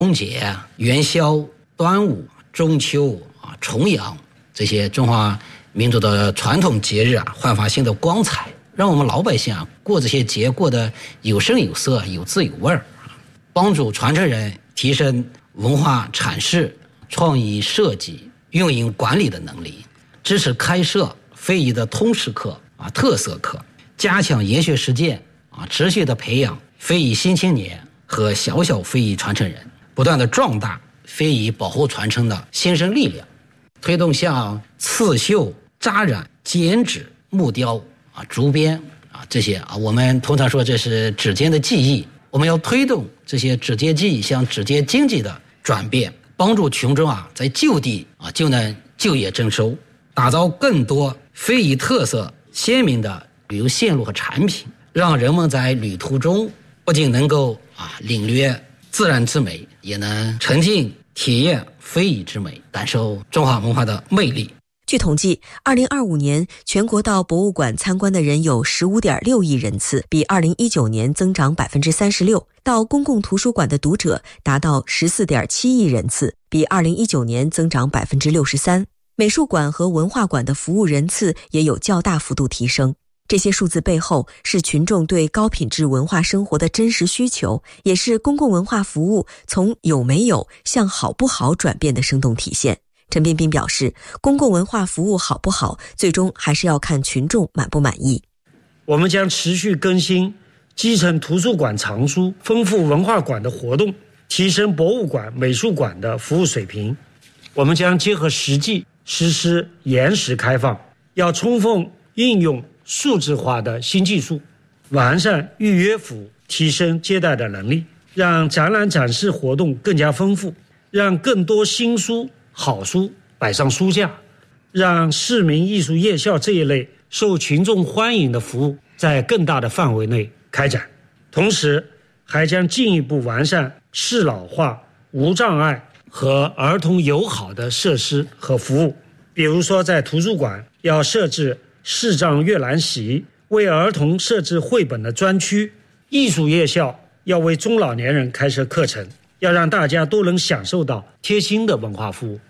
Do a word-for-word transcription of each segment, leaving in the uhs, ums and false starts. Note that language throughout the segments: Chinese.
春节、元宵、端午、中秋啊、重阳这些中华民族的传统节日啊，焕发新的光彩，让我们老百姓啊过这些节过得有声有色、有滋有味儿，帮助传承人提升文化阐释、创意设计、运营管理的能力，支持开设非遗的通识课啊、特色课，加强研学实践啊，持续的培养非遗新青年和小小非遗传承人，不断的壮大非遗保护传承的新生力量，推动像刺绣、扎染、剪纸、木雕啊、竹编啊这些啊，我们通常说这是指尖的技艺，我们要推动这些指尖技艺向指尖经济的转变，帮助群众啊在就地啊就能就业增收，打造更多非遗特色鲜明的旅游线路和产品，让人们在旅途中不仅能够啊领略自然之美，也能沉浸体验非遗之美，感受中华文化的魅力。 据统计，二零二五年全国到博物馆参观的人有 十五点六亿人次，比二零一九年增长 百分之三十六。 到公共图书馆的读者达到 十四点七亿人次，比二零一九年增长 百分之六十三。 美术馆和文化馆的服务人次也有较大幅度提升。这些数字背后是群众对高品质文化生活的真实需求，也是公共文化服务从有没有向好不好转变的生动体现。陈彬彬表示，公共文化服务好不好，最终还是要看群众满不满意。 我们将持续更新基层图书馆藏书，丰富文化馆的活动，提升博物馆、美术馆的服务水平。我们将结合实际实施延时开放，要充分应用数字化的新技术，完善预约服务，提升接待的能力，让展览展示活动更加丰富，让更多新书好书摆上书架，让市民艺术夜校这一类受群众欢迎的服务在更大的范围内开展。同时还将进一步完善适老化、无障碍和儿童友好的设施和服务。比如说在图书馆要设置视障阅览席，为儿童设置绘本的专区，艺术夜校要为中老年人开设课程，要让大家都能享受到贴心的文化服务。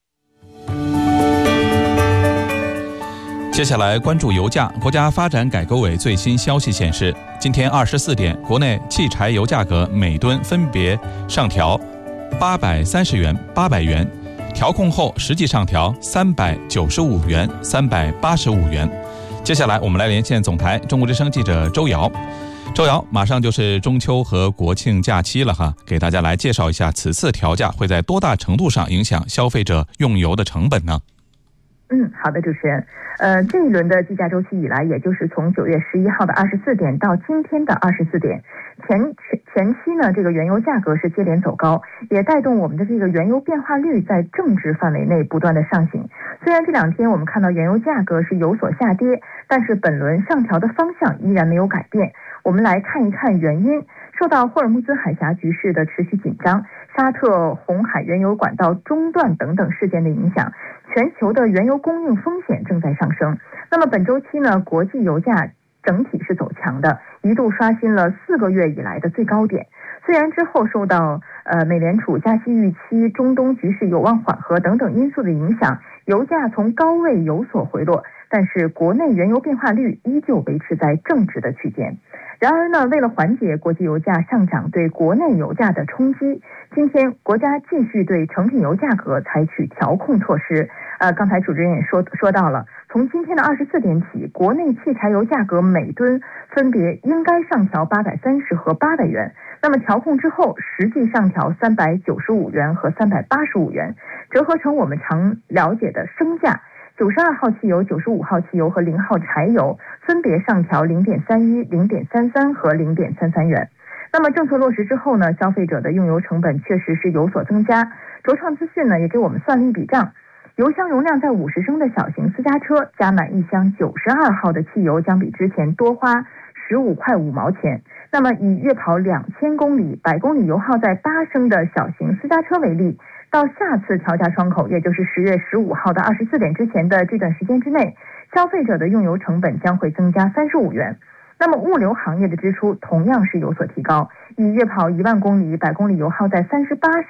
接下来关注油价。国家发展改革委最新消息显示，今天二十四点，国内汽柴油价格每吨分别上调八百三十元、八百元，调控后实际上调三百九十五元、三百八十五元。接下来我们来连线总台中国之声记者周瑶。周瑶，马上就是中秋和国庆假期了哈，给大家来介绍一下此次调价会在多大程度上影响消费者用油的成本呢？ 嗯，好的，主持人。呃，这一轮的计价周期以来，也就是从九月十一号的二十四点到今天的二十四点，前前期呢，这个原油价格是接连走高，也带动我们的这个原油变化率在正值范围内不断的上行。虽然这两天我们看到原油价格是有所下跌，但是本轮上调的方向依然没有改变。我们来看一看原因。受到霍尔木兹海峡局势的持续紧张、沙特红海原油管道中断等等事件的影响，全球的原油供应风险正在上升。那么本周期呢，国际油价整体是走强的，一度刷新了四个月以来的最高点。虽然之后受到呃美联储加息预期、中东局势有望缓和等等因素的影响，油价从高位有所回落，但是国内原油变化率依旧维持在正值的区间。然而呢，为了缓解国际油价上涨对国内油价的冲击，今天国家继续对成品油价格采取调控措施。呃，刚才主持人也说说到了，从今天的二十四点起，国内汽柴油价格每吨分别应该上调八百三十和八百元。那么调控之后，实际上调三百九十五元和三百八十五元，折合成我们常了解的升价。九十二号汽油、九十五号汽油和零号柴油分别上调零点三一、零点三三和零点三三元。那么政策落实之后呢，消费者的用油成本确实是有所增加。轴创资讯呢也给我们算了一笔账，油箱容量在五十升的小型私家车加满一箱九十二号的汽油，将比之前多花十五块五毛钱。那么以月跑两千公里、百公里油耗在八升的小型私家车为例，到下次调价窗口，也就是十月十五号的二十四点之前的这段时间之内，消费者的用油成本将会增加三十五元。 那么物流行业的支出同样是有所提高，以月跑一万公里、百公里油耗在三十八